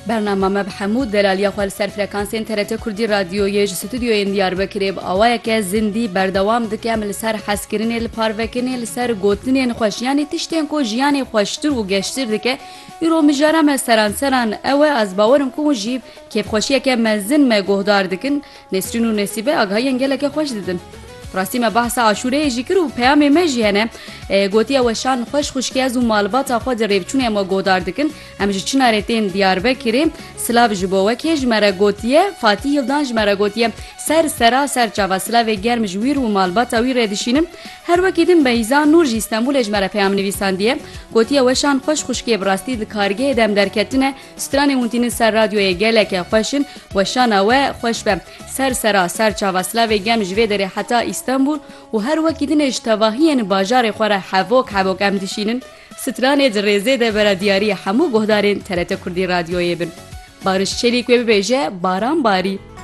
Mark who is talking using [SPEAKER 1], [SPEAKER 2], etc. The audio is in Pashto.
[SPEAKER 1] برنامه به حمود دلالی خوال سر فرکانسین TRT کردی رادیوی استودیوی دیاربکر با آوای که زندی بردوام دکم لسر حسکرینی لپاروکنی لسر گوتنی خوش یعنی تشتین کو جیانی خوشتر و گشتر دکه یرو مجرم سران او از باورم کو جیب که خوشیه که مزن مگهدار دکن نسرین و نصیبه آگاهی انگله که خوش دیدن راستی ما بحث عاشوره جیکر و پیام مجیانه گوتی وشان خوشکی از و مالبات خود ریبچونه ما گودار دکن همش چنارتین دیاربکر سلاو جبوه که جمره گوتیه فاتی یلدان جمره گوتیه سر جوا سلاو گرم جویر و مالبات وی ردشینم هر وقتیم بیزان نور استانبول جمره پیام نویساندیه گوتیه وشان خوشکی براستی دکارگه دم درکتنه ستران مونتین سر رادیوی گله که خوشن وشان و خوش به سر جوا سلاو گرم جوی داره حتی استانبول و هر وقتین اشتباهی باجار خوره حوک هم دشینن ستران درزه ده برا دیاری همو گهدارین TRT کردی رادیوی بن بارش چلیک و بیجه باران باری